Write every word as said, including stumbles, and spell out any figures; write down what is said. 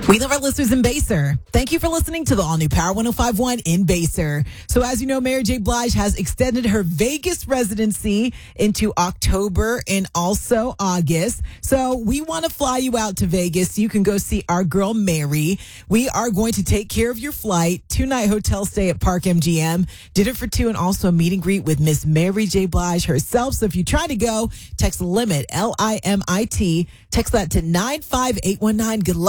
We love our listeners in Baser. Thank you for listening to the all-new Power one oh five point one in Baser. So as you know, Mary J. Blige has extended her Vegas residency into October and also August. So we want to fly you out to Vegas. You can go see our girl, Mary. We are going to take care of your flight, two-night hotel stay at Park M G M, dinner for two, and also a meet and greet with Miss Mary J. Blige herself. So if you try to go, text LIMIT, L I M I T. Text that to nine five eight one nine. Good luck.